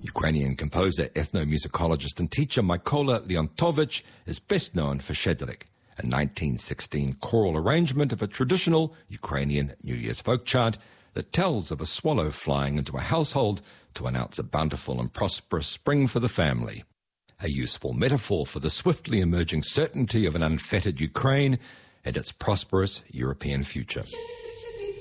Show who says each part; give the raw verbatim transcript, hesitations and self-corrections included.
Speaker 1: Ukrainian composer, ethnomusicologist and teacher Mykola Leontovich is best known for Shedlik, a nineteen sixteen choral arrangement of a traditional Ukrainian New Year's folk chant that tells of a swallow flying into a household to announce a bountiful and prosperous spring for the family. A useful metaphor for the swiftly emerging certainty of an unfettered Ukraine and its prosperous European future.